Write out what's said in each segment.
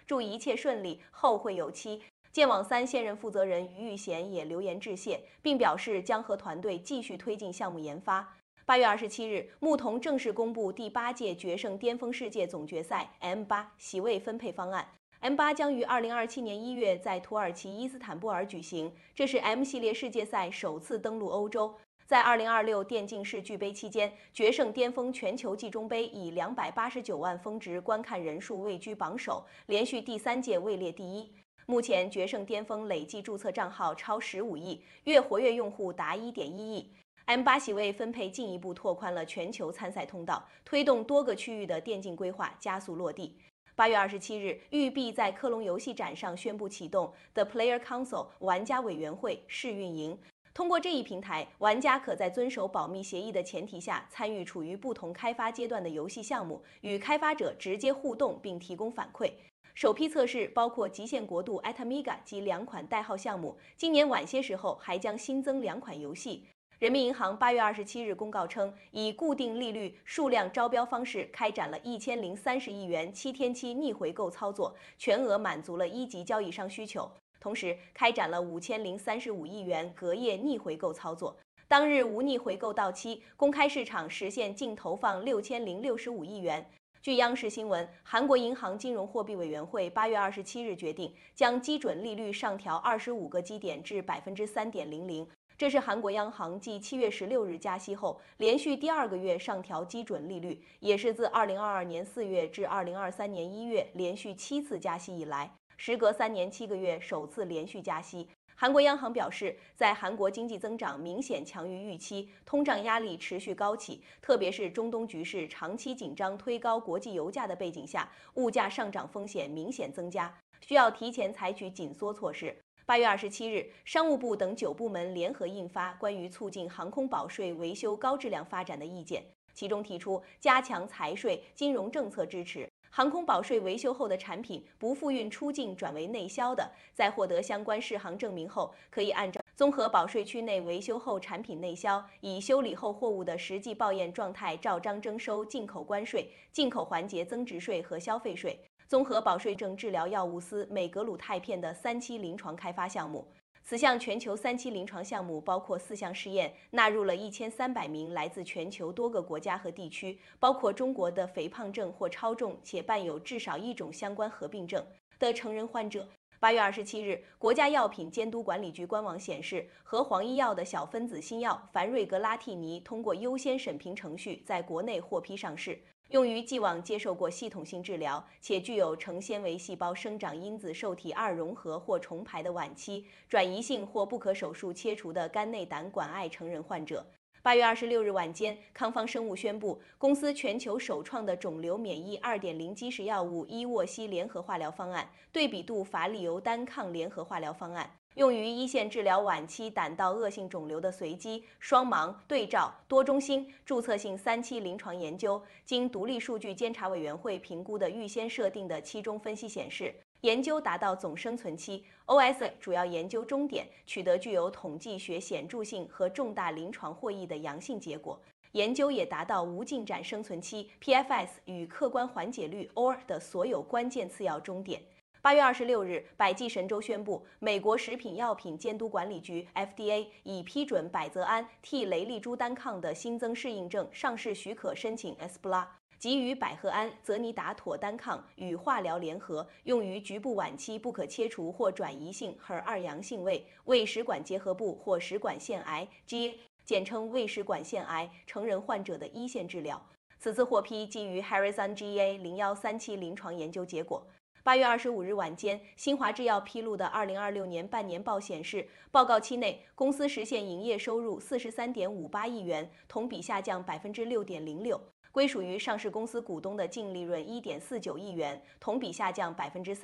祝一切顺利，后会有期。剑网3现任负责人于玉贤也留言致谢，并表示将和团队继续推进项目研发。8月27日，牧童正式公布第8届决胜巅峰世界总决赛 M8 席位分配方案。M8将于2027年1月在土耳其伊斯坦布尔举行，这是 M 系列世界赛首次登陆欧洲。在2026电竞世俱杯期间，决胜巅峰全球季中杯以289万峰值观看人数位居榜首，连续第3届位列第一。目前，决胜巅峰累计注册账号超15亿，月活跃用户达1.1亿。M8 席位分配进一步拓宽了全球参赛通道，推动多个区域的电竞规划加速落地。8月27日，育碧在科隆游戏展上宣布启动 The Player Council 玩家委员会试运营。通过这一平台，玩家可在遵守保密协议的前提下，参与处于不同开发阶段的游戏项目，与开发者直接互动并提供反馈。首批测试包括极限国度 Atamiga 及2款代号项目，今年晚些时候还将新增2款游戏。人民银行8月27日公告称，以固定利率数量招标方式开展了1030亿元7天期逆回购操作，全额满足了一级交易商需求。同时，开展了5035亿元隔夜逆回购操作。当日无逆回购到期，公开市场实现净投放6065亿元。据央视新闻，韩国银行金融货币委员会8月27日决定将基准利率上调25个基点至3.00%。这是韩国央行继7月16日加息后，连续第2个月上调基准利率，也是自2022年4月至2023年1月连续7次加息以来，时隔3年7个月首次连续加息。韩国央行表示，在韩国经济增长明显强于预期，通胀压力持续高企，特别是中东局势长期紧张推高国际油价的背景下，物价上涨风险明显增加，需要提前采取紧缩措施。8月27日，商务部等9部门联合印发关于促进航空保税维修高质量发展的意见，其中提出加强财税、金融政策支持。航空保税维修后的产品不付运出境转为内销的，在获得相关适航证明后，可以按照综合保税区内维修后产品内销，以修理后货物的实际报验状态照章征收进口关税、进口环节增值税和消费税。综合保税证治疗药物司美格鲁肽片的3期临床开发项目。此项全球3期临床项目包括4项试验，纳入了1300名来自全球多个国家和地区，包括中国的肥胖症或超重且伴有至少1种相关合并症的成人患者。8月27日，国家药品监督管理局官网显示，和黄医药的小分子新药凡瑞格拉替尼通过优先审评程序在国内获批上市。用于既往接受过系统性治疗且具有成纤维细胞生长因子受体2融合或重排的晚期、转移性或不可手术切除的肝内胆管癌成人患者。8月26日晚间，康方生物宣布，公司全球首创的肿瘤免疫2.0基石药物伊沃西联合化疗方案，对比度法利尤单抗联合化疗方案。用于一线治疗晚期胆道恶性肿瘤的随机、双盲、对照、多中心、注册性3期临床研究，经独立数据监察委员会评估的预先设定的期中分析显示，研究达到总生存期 OS 主要研究终点，取得具有统计学显著性和重大临床获益的阳性结果。研究也达到无进展生存期 PFS 与客观缓解率 OR 的所有关键次要终点。8月26日，百济神州宣布，美国食品药品监督管理局 FDA 已批准百泽安替雷利珠单抗的新增适应症上市许可申请 ESPLA， 即与百合胺、泽尼达妥单抗与化疗联合，用于局部晚期不可切除或转移性 HER2 阳性胃食管结核部或食管腺癌 （GA） 简称胃食管腺癌成人患者的一线治疗。此次获批基于 Harrison GA013期临床研究结果。8月25日晚间，新华制药披露的2026年半年报显示，报告期内公司实现营业收入43.58亿元，同比下降6.06%，归属于上市公司股东的净利润1.49亿元，同比下降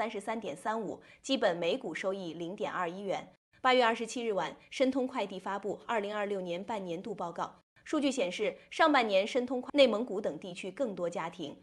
33.35%，基本每股收益0.21元。8月27日晚，申通快递发布2026年半年度报告。数据显示，上半年申通内蒙古等地区更多家庭